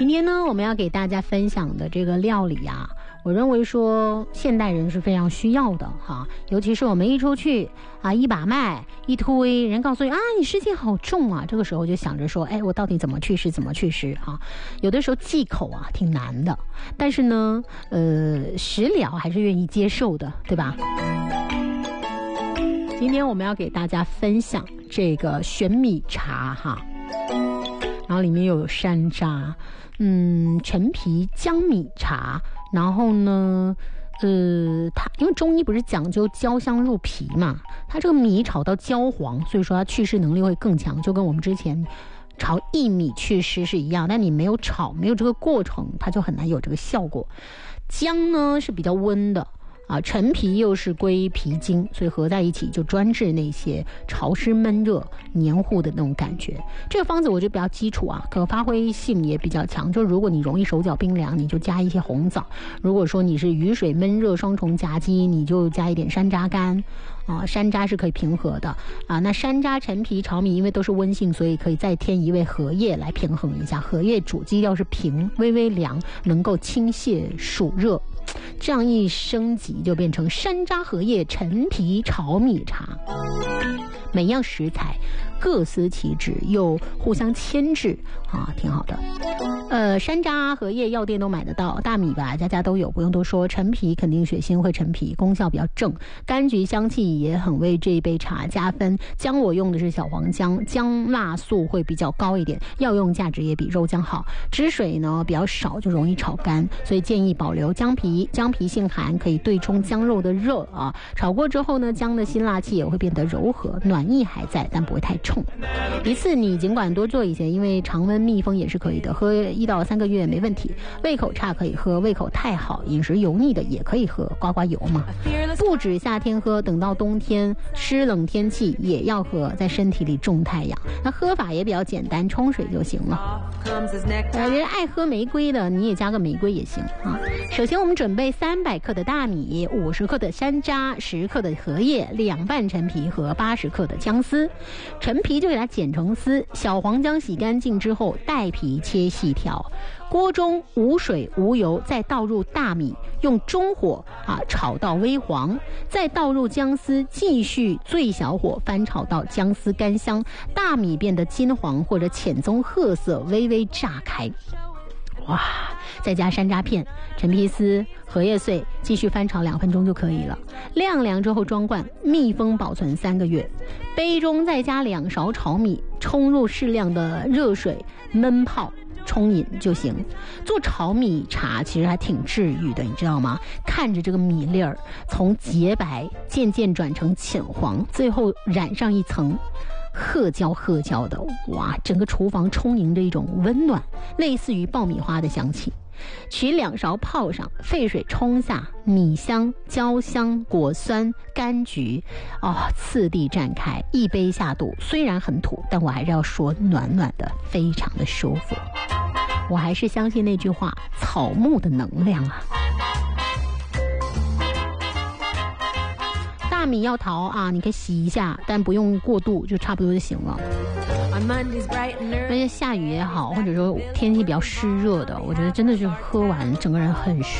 今天呢，我们要给大家分享的这个料理啊，我认为说现代人是非常需要的哈，尤其是我们一出去啊，一把脉一推，人告诉你啊，你湿气好重啊，这个时候就想着说，哎，我到底怎么祛湿哈？有的时候忌口啊挺难的，但是呢，食疗还是愿意接受的，对吧？今天我们要给大家分享这个玄米茶哈，然后里面又有山楂。陈皮姜米茶，然后呢，它因为中医不是讲究焦香入脾嘛，它这个米炒到焦黄，所以说它祛湿能力会更强，就跟我们之前炒薏米祛湿是一样，但你没有炒，没有这个过程，它就很难有这个效果。姜呢是比较温的。陈皮又是归脾经，所以合在一起就专治那些潮湿闷热黏糊的那种感觉。这个方子我觉得比较基础啊，可发挥性也比较强，就如果你容易手脚冰凉，你就加一些红枣；如果说你是雨水闷热双重夹击，你就加一点山楂干山楂是可以平和的那山楂、陈皮、炒米因为都是温性，所以可以再添一味荷叶来平衡一下。荷叶主基调是平，微微凉，能够清泻暑热，这样一升级就变成山楂、荷叶、陈皮炒米茶。每样食材各司其职，又互相牵制挺好的。山楂、荷叶药店都买得到，大米吧家家都有，不用多说。陈皮肯定血腥会陈皮，功效比较正，柑橘香气也很为这一杯茶加分。姜我用的是小黄姜，姜辣素会比较高一点，药用价值也比肉姜好。汁水呢比较少，就容易炒干，所以建议保留姜皮。姜皮性寒，可以对冲姜肉的热炒过之后呢，姜的辛辣气也会变得柔和，暖意还在，但不会太冲。一次你尽管多做一些，因为常温密封也是可以的，喝1到3个月没问题。胃口差可以喝，胃口太好饮食油腻的也可以喝，刮刮油嘛。不止夏天喝，等到冬天湿冷天气也要喝，在身体里种太阳。那喝法也比较简单，冲水就行了。人爱喝玫瑰的，你也加个玫瑰也行首先我们准备300克的大米，50克的山楂，10克的荷叶，2瓣陈皮和80克的姜丝。陈皮就给它剪成丝，小黄姜洗干净之后带皮切细条。锅中无水无油，再倒入大米，用中火炒到微黄，再倒入姜丝，继续最小火翻炒到姜丝干香，大米变得金黄或者浅棕褐色，微微炸开。哇，再加山楂片、陈皮丝、荷叶碎，继续翻炒2分钟就可以了。晾凉之后装罐，密封保存3个月。杯中再加2勺炒米，冲入适量的热水焖泡，冲饮就行。做炒米茶其实还挺治愈的，你知道吗？看着这个米粒儿从洁白渐渐转成浅黄，最后染上一层褐焦的，哇，整个厨房充盈着一种温暖，类似于爆米花的香气。取2勺泡上，沸水冲下，米香、焦香、果酸、柑橘次第绽开，一杯下肚。虽然很土，但我还是要说暖暖的，非常的舒服。我还是相信那句话，草木的能量啊。大米要淘你可以洗一下，但不用过度，就差不多就行了。而且下雨也好，或者说天气比较湿热的，我觉得真的是喝完整个人很